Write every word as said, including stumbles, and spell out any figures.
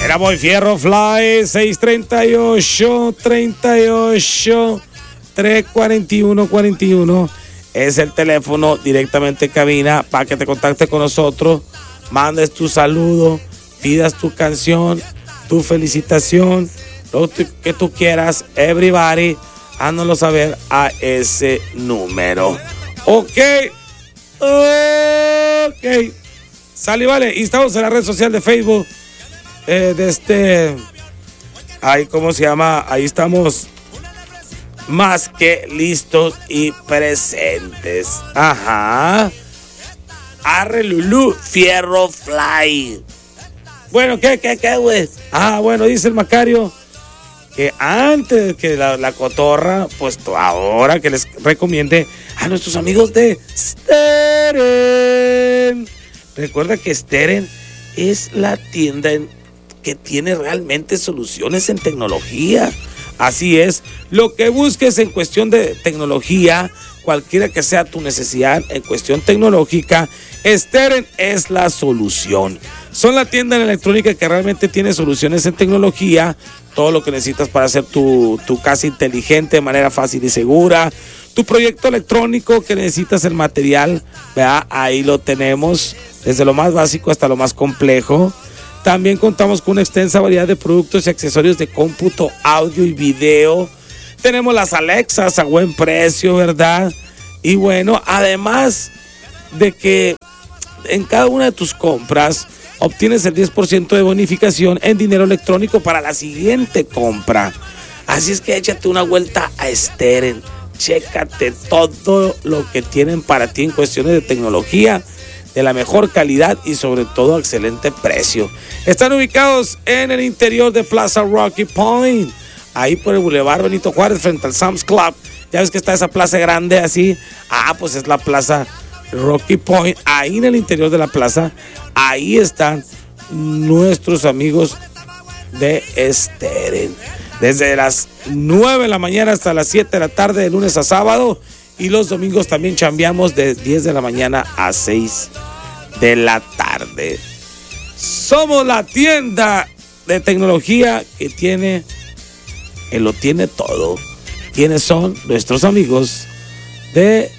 Era Boy Fierro Fly, seis treinta y ocho, treinta y ocho, tres cuarenta y uno, cuarenta y uno. Es el teléfono directamente en cabina para que te contactes con nosotros, mandes tu saludo, pidas tu canción, tu felicitación, lo que tú quieras, everybody, hándolo saber a ese número. Ok, ok, sale, vale, y estamos en la red social de Facebook, eh, de este, ahí, ¿cómo se llama? Ahí estamos más que listos y presentes. Ajá. Arre Lulú, Fierro Fly. Bueno, ¿qué, qué, qué, güey? Ah, bueno, dice el Macario que antes de que la, la cotorra, pues ahora que les recomiende a nuestros amigos de Steren. Recuerda que Steren es la tienda en, que tiene realmente soluciones en tecnología. Así es, lo que busques en cuestión de tecnología, cualquiera que sea tu necesidad en cuestión tecnológica, Steren es la solución. Son la tienda en electrónica que realmente tiene soluciones en tecnología, todo lo que necesitas para hacer tu, tu casa inteligente de manera fácil y segura, tu proyecto electrónico que necesitas el material, ¿verdad? Ahí lo tenemos, desde lo más básico hasta lo más complejo. También contamos con una extensa variedad de productos y accesorios de cómputo, audio y video. Tenemos las Alexas a buen precio, ¿verdad? Y bueno, además de que en cada una de tus compras obtienes el diez por ciento de bonificación en dinero electrónico para la siguiente compra. Así es que échate una vuelta a Steren. Chécate todo lo que tienen para ti en cuestiones de tecnología, de la mejor calidad y sobre todo a excelente precio. Están ubicados en el interior de Plaza Rocky Point, ahí por el Boulevard Benito Juárez, frente al Sam's Club. Ya ves que está esa plaza grande así. Ah, pues es la Plaza Rocky Point. Ahí en el interior de la plaza, ahí están nuestros amigos de Steren. Desde las nueve de la mañana hasta las siete de la tarde, de lunes a sábado. Y los domingos también chambeamos de diez de la mañana a seis de la tarde. Somos la tienda de tecnología que tiene, que lo tiene todo. ¿Quiénes son? Nuestros amigos de